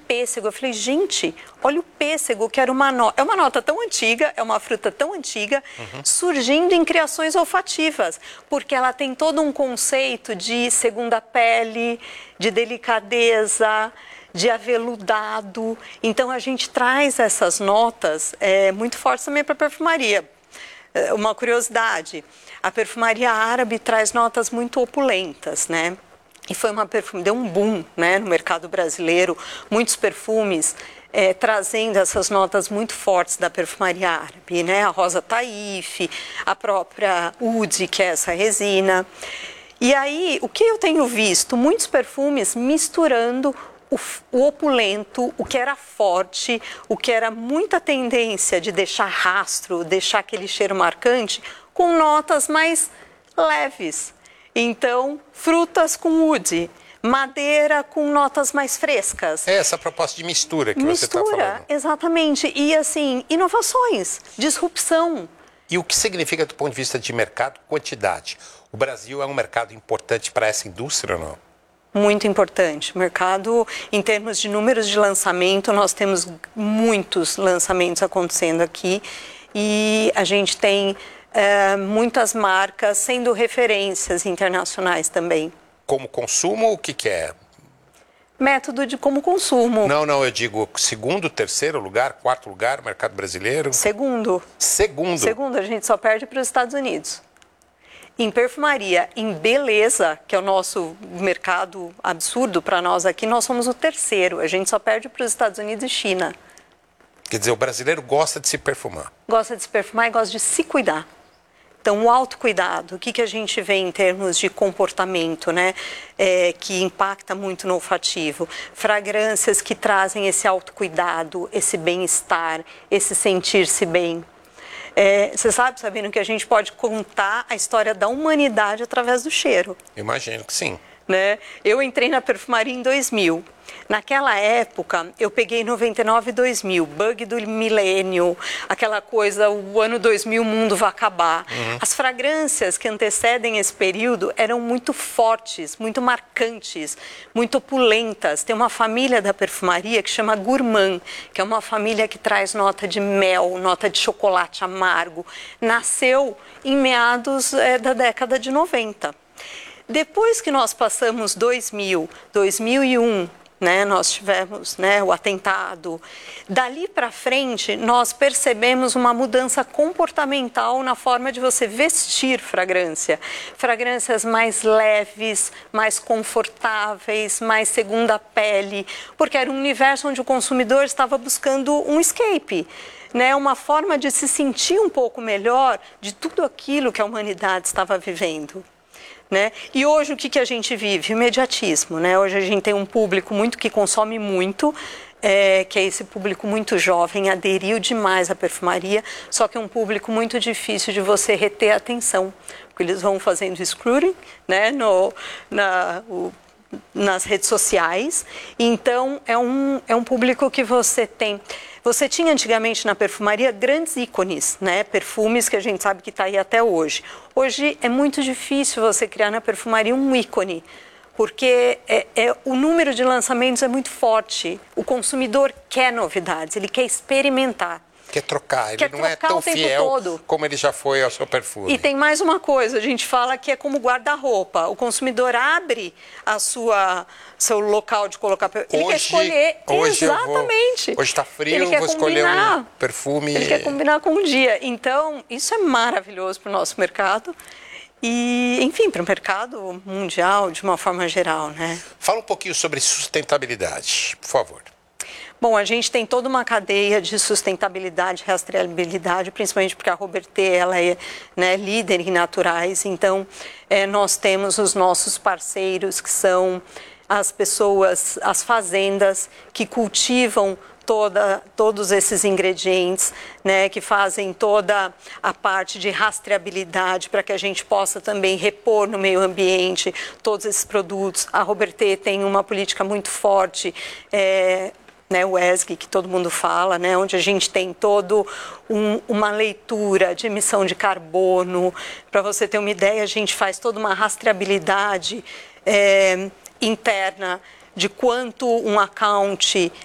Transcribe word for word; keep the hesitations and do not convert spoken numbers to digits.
pêssego. Eu falei, gente, olha o pêssego, que era uma nota. É uma nota tão antiga, é uma fruta tão antiga, uhum. surgindo em criações olfativas, porque ela tem todo um conceito de segunda pele, de delicadeza, de aveludado. Então, a gente traz essas notas é, muito fortes também para a perfumaria. Uma curiosidade, a perfumaria árabe traz notas muito opulentas, né? E foi uma perfume, deu um boom, né, no mercado brasileiro, muitos perfumes é, trazendo essas notas muito fortes da perfumaria árabe, né? A Rosa Taif, a própria Oud, que é essa resina. E aí, o que eu tenho visto? Muitos perfumes misturando O, o opulento, o que era forte, o que era muita tendência de deixar rastro, deixar aquele cheiro marcante, com notas mais leves. Então, frutas com wood, madeira com notas mais frescas. É essa proposta de mistura que mistura, você está falando. Mistura, exatamente. E, assim, inovações, disrupção. E o que significa, do ponto de vista de mercado, quantidade? O Brasil é um mercado importante para essa indústria ou não? Muito importante. O mercado, em termos de números de lançamento, nós temos muitos lançamentos acontecendo aqui e a gente tem é, muitas marcas sendo referências internacionais também. Como consumo, o que, que é? Método de como consumo. Não, não, eu digo segundo, terceiro lugar, quarto lugar, mercado brasileiro? Segundo. Segundo? Segundo, a gente só perde para os Estados Unidos. Em perfumaria, em beleza, que é o nosso mercado absurdo para nós aqui, nós somos o terceiro. A gente só perde para os Estados Unidos e China. Quer dizer, o brasileiro gosta de se perfumar. Gosta de se perfumar e gosta de se cuidar. Então, o autocuidado, o que, que a gente vê em termos de comportamento, né? É, que impacta muito no olfativo. Fragrâncias que trazem esse autocuidado, esse bem-estar, esse sentir-se bem. É, você sabe, Sabino, que a gente pode contar a história da humanidade através do cheiro. Imagino que sim. Né? Eu entrei na perfumaria em dois mil. Naquela época, eu peguei noventa e nove e dois mil, bug do milênio, aquela coisa, o ano dois mil, o mundo vai acabar. Uhum. As fragrâncias que antecedem esse período eram muito fortes, muito marcantes, muito opulentas. Tem uma família da perfumaria que chama Gourmand, que é uma família que traz nota de mel, nota de chocolate amargo. Nasceu em meados é, da década de noventa. Depois que nós passamos dois mil, dois mil e um, né, nós tivemos, né, o atentado, dali para frente nós percebemos uma mudança comportamental na forma de você vestir fragrância. Fragrâncias mais leves, mais confortáveis, mais segunda pele, porque era um universo onde o consumidor estava buscando um escape. Né, uma forma de se sentir um pouco melhor de tudo aquilo que a humanidade estava vivendo. Né? E hoje o que, que a gente vive? O imediatismo. Né? Hoje a gente tem um público muito que consome muito, é, que é esse público muito jovem, aderiu demais à perfumaria, só que é um público muito difícil de você reter a atenção, porque eles vão fazendo scrolling, né, no, na, o, nas redes sociais. Então é um, é um público que você tem... Você tinha antigamente na perfumaria grandes ícones, né? Perfumes que a gente sabe que está aí até hoje. Hoje é muito difícil você criar na perfumaria um ícone, porque é, é, o número de lançamentos é muito forte. O consumidor quer novidades, ele quer experimentar. Quer trocar, ele quer não trocar é tão o tempo fiel todo. Como ele já foi ao seu perfume. E tem mais uma coisa, a gente fala que é como guarda-roupa. O consumidor abre a sua seu local de colocar perfume. Ele hoje, quer escolher hoje exatamente. Vou, hoje está frio, ele eu vou escolher combinar. um perfume. Ele quer combinar com o dia. Então, isso é maravilhoso para o nosso mercado. E, enfim, para o mercado mundial, de uma forma geral, né? Fala um pouquinho sobre sustentabilidade, por favor. Bom, a gente tem toda uma cadeia de sustentabilidade, rastreabilidade, principalmente porque a Robertet ela é, né, líder em naturais. Então, é, nós temos os nossos parceiros, que são as pessoas, as fazendas que cultivam toda, todos esses ingredientes, né, que fazem toda a parte de rastreabilidade para que a gente possa também repor no meio ambiente todos esses produtos. A Robertet tem uma política muito forte, é, né, o E S G, que todo mundo fala, né, onde a gente tem todo um, uma leitura de emissão de carbono. Para você ter uma ideia, a gente faz toda uma rastreabilidade é, interna de quanto um account